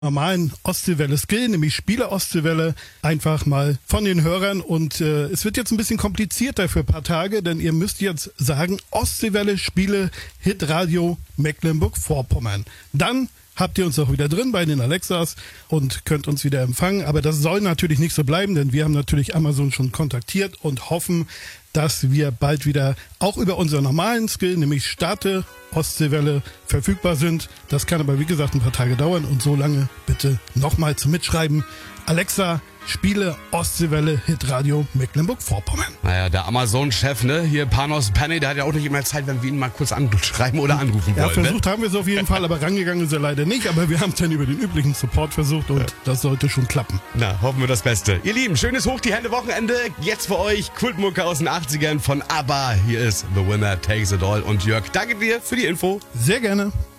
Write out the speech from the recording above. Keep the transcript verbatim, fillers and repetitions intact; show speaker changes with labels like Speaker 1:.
Speaker 1: normalen Ostseewelle-Skill, nämlich Spiele Ostseewelle, einfach mal von den Hörern. Und äh, es wird jetzt ein bisschen komplizierter für ein paar Tage, denn ihr müsst jetzt sagen, Ostseewelle Spiele Hitradio Mecklenburg-Vorpommern. Dann habt ihr uns auch wieder drin bei den Alexas und könnt uns wieder empfangen. Aber das soll natürlich nicht so bleiben, denn wir haben natürlich Amazon schon kontaktiert und hoffen, dass wir bald wieder auch über unseren normalen Skill, nämlich Starte Ostseewelle, verfügbar sind. Das kann aber wie gesagt ein paar Tage dauern und so lange bitte nochmal zum Mitschreiben. Alexa, Spiele Ostseewelle Hitradio Mecklenburg-Vorpommern.
Speaker 2: Naja, der Amazon-Chef, ne, hier Panos Penny, der hat ja auch nicht immer Zeit, wenn wir ihn mal kurz anschreiben oder anrufen wollen.
Speaker 1: Ja, versucht
Speaker 2: ne?
Speaker 1: haben wir es auf jeden Fall, aber rangegangen ist er leider nicht. Aber wir haben es dann über den üblichen Support versucht und ja. Das sollte schon klappen.
Speaker 2: Na, hoffen wir das Beste. Ihr Lieben, schönes Hoch die Hände Wochenende. Jetzt für euch Kultmucke aus den achtzigern von ABBA. Hier ist The Winner Takes It All. Und Jörg, danke dir für die Info.
Speaker 1: Sehr gerne.